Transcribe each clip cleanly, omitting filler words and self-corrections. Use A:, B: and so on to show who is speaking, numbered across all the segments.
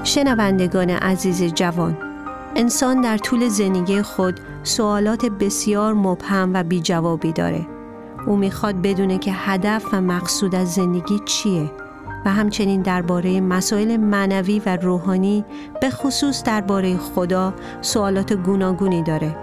A: شنوندگان عزیز جوان، انسان در طول زندگی خود سوالات بسیار مبهم و بی جوابی داره. او میخواد بدونه که هدف و مقصود از زندگی چیه و همچنین درباره مسائل معنوی و روحانی، به خصوص درباره خدا، سوالات گوناگونی داره.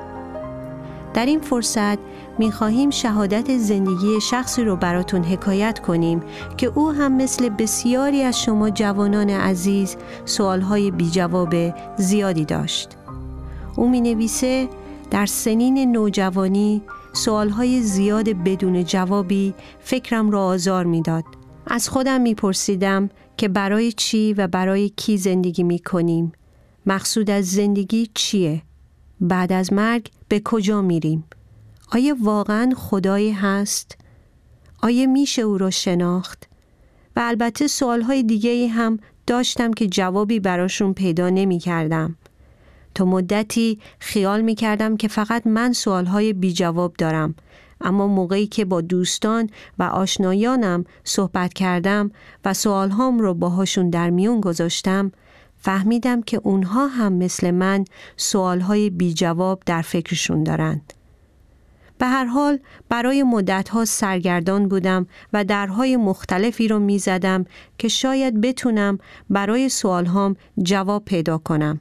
A: در این فرصت میخواهیم شهادت زندگی شخصی رو براتون حکایت کنیم که او هم مثل بسیاری از شما جوانان عزیز سوالهای بی جواب زیادی داشت. او می نویسه در سنین نوجوانی سوالهای زیاد بدون جوابی فکرم را آزار می داد. از خودم می پرسیدم که برای چی و برای کی زندگی می کنیم؟ مقصود از زندگی چیه؟ بعد از مرگ به کجا میریم؟ آیا واقعا خدایی هست؟ آیا میشه او را شناخت؟ و البته سوالهای دیگه‌ای هم داشتم که جوابی براشون پیدا نمی کردم. تا مدتی خیال می کردم که فقط من سوالهای بی جواب دارم، اما موقعی که با دوستان و آشنایانم صحبت کردم و سوالهام رو باهاشون در میون گذاشتم، فهمیدم که اونها هم مثل من سوالهای بی جواب در فکرشون دارند. به هر حال برای مدتها سرگردان بودم و درهای مختلفی رو می زدم که شاید بتونم برای سوالهام جواب پیدا کنم.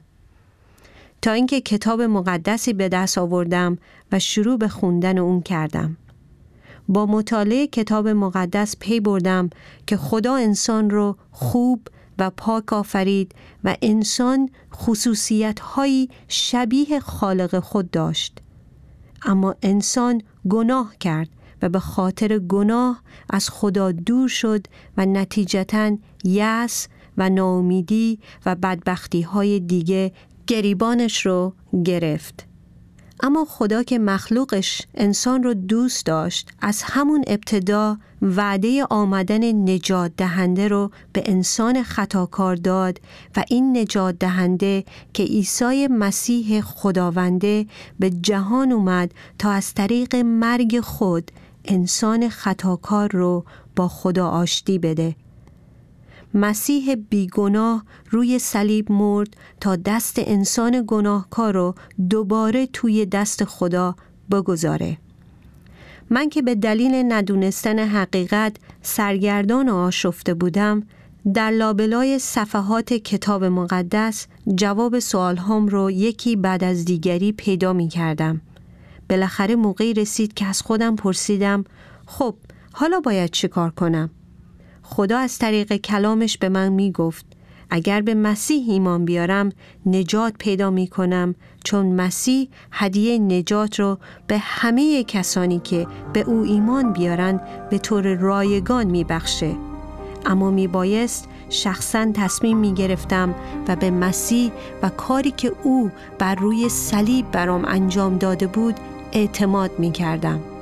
A: تا اینکه کتاب مقدسی به دست آوردم و شروع به خوندن اون کردم. با مطالعه کتاب مقدس پی بردم که خدا انسان رو خوب و پاک آفرید و انسان خصوصیت‌هایی شبیه خالق خود داشت. اما انسان گناه کرد و به خاطر گناه از خدا دور شد و نتیجتاً یأس و ناامیدی و بدبختی‌های دیگه گریبانش رو گرفت. اما خدا که مخلوقش انسان رو دوست داشت، از همون ابتدا وعده آمدن نجات دهنده رو به انسان خطاکار داد و این نجات دهنده که عیسی مسیح خداونده به جهان اومد تا از طریق مرگ خود انسان خطاکار رو با خدا آشتی بده. مسیح بیگناه روی صلیب مرد تا دست انسان گناهکار رو دوباره توی دست خدا بگذاره. من که به دلیل ندونستن حقیقت سرگردان و آشفته بودم، در لابلای صفحات کتاب مقدس جواب سوالهام رو یکی بعد از دیگری پیدا می کردم. بالاخره موقعی رسید که از خودم پرسیدم خب حالا باید چی کار کنم؟ خدا از طریق کلامش به من می گفت اگر به مسیح ایمان بیارم نجات پیدا می کنم، چون مسیح هدیه نجات رو به همه کسانی که به او ایمان بیارن به طور رایگان می بخشه. اما می بایست شخصاً تصمیم می گرفتم و به مسیح و کاری که او بر روی صلیب برام انجام داده بود اعتماد می کردم.